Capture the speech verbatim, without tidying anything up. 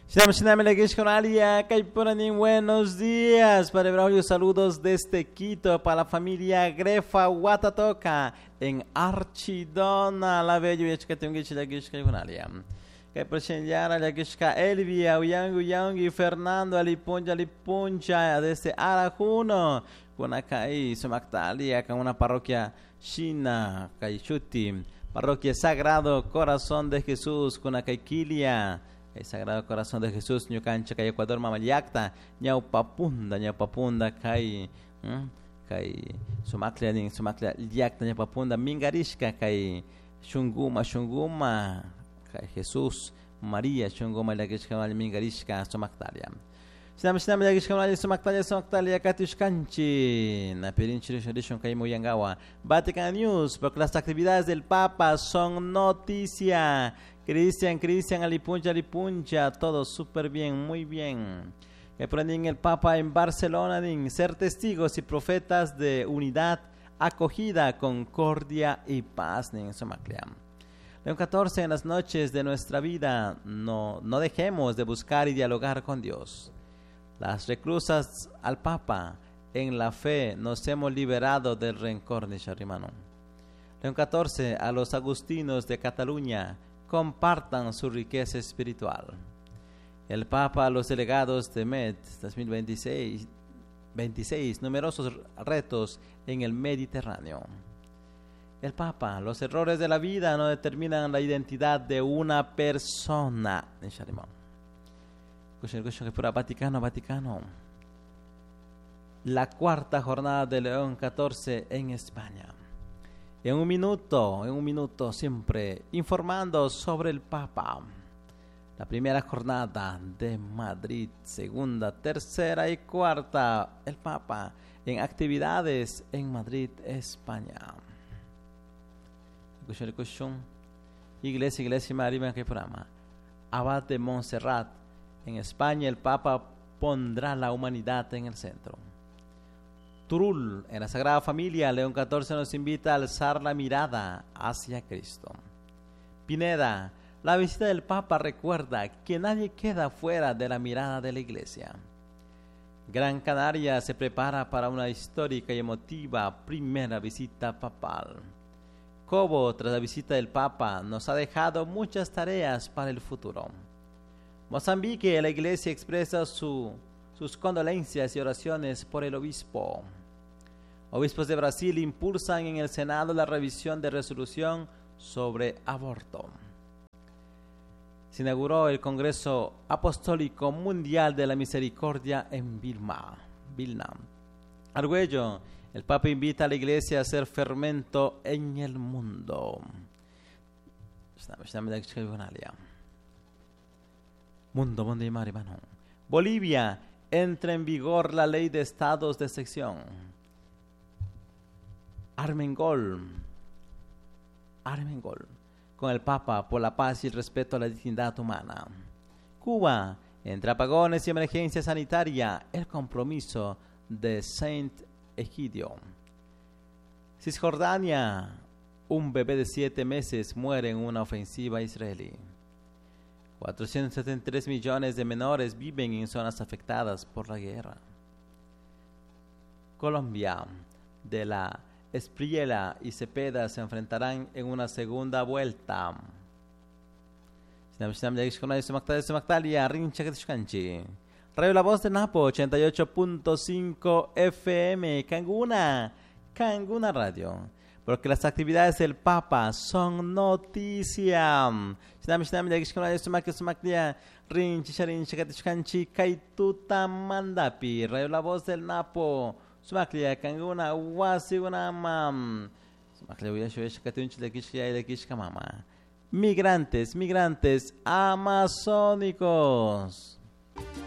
Shinam Shinam Legish con Alia, Kaiporanin, buenos días, Padre Braulio, saludos desde Quito para la familia Grefa Guatatoca en Archidona, la bella y Chcatungish Legish con Alia. Kaiposhenyara Legishka Elvia, Uyangu Yangi, Fernando, Alipunja, Alipunja, desde Arajuno, Guanacaí, Sumaktalia, con una parroquia china, Kaichuti, parroquia Sagrado Corazón de Jesús, Kunakaikilia. El Sagrado Corazón de Jesús, Ñucancha, Cay Ecuador, Mamayacta, Ñau Papunda, Ñau Papunda, Cay, Cay, Sumaklia, Sumaklia, Yacta, Ñau Papunda, Mingarishka, Cay, Shunguma, Shunguma, Cay Jesús, María, Shunguma, Lagishka, Mingarishka, Sumaktalia. Sinam Sinam Lagishka, Sumaktalia, Sumaktalia, Katushkanchi, Napirinchi, Rishon, Cay Muyangawa, Vatican News, porque las actividades del Papa son noticia. Cristian, Cristian, Alipuncha, Alipuncha, todo súper bien, muy bien. Que aprenden el Papa en Barcelona, en ser testigos y profetas de unidad, acogida, concordia y paz. En Somacliam. León catorce, en las noches de nuestra vida, no, no dejemos de buscar y dialogar con Dios. Las reclusas al Papa, en la fe, nos hemos liberado del rencor de Charimano. León catorce, a los agustinos de Cataluña, compartan su riqueza espiritual. El Papa a los delegados de M E D dos mil veintiséis, veintiséis, numerosos retos en el Mediterráneo. El Papa, los errores de la vida no determinan la identidad de una persona. Vaticano, Vaticano. La cuarta jornada de León catorce en España. En un minuto, en un minuto siempre, informando sobre el Papa. La primera jornada de Madrid, segunda, tercera y cuarta, el Papa en actividades en Madrid, España. Iglesia, Iglesia María, ¿qué programa? Abad de Montserrat, en España el Papa pondrá la humanidad en el centro. Turul, en la Sagrada Familia, León catorce nos invita a alzar la mirada hacia Cristo. Pineda, la visita del Papa recuerda que nadie queda fuera de la mirada de la Iglesia. Gran Canaria se prepara para una histórica y emotiva primera visita papal. Cobo, tras la visita del Papa, nos ha dejado muchas tareas para el futuro. Mozambique, la Iglesia expresa su, sus condolencias y oraciones por el obispo. Obispos de Brasil impulsan en el Senado la revisión de resolución sobre aborto. Se inauguró el Congreso Apostólico Mundial de la Misericordia en Vilna. Vilna. Argüello, el Papa invita a la Iglesia a hacer fermento en el mundo. Mundo, mundo y mar, hermano. Bolivia, entra en vigor la ley de estados de sección. Armengol, Armengol, con el Papa por la paz y el respeto a la dignidad humana. Cuba, entre apagones y emergencia sanitaria, el compromiso de Saint Egidio. Cisjordania, un bebé de siete meses muere en una ofensiva israelí. cuatrocientos setenta y tres millones de menores viven en zonas afectadas por la guerra. Colombia, de la Espriella y Cepeda se enfrentarán en una segunda vuelta. Radio La Voz de Napo, ochenta y ocho punto cinco F M, Canguna, Canguna Radio. Porque las actividades del Papa son noticia. Radio La Voz del Napo. Sumaklia, Canguna, Wasigunamam. Migrantes, migrantes amazónicos.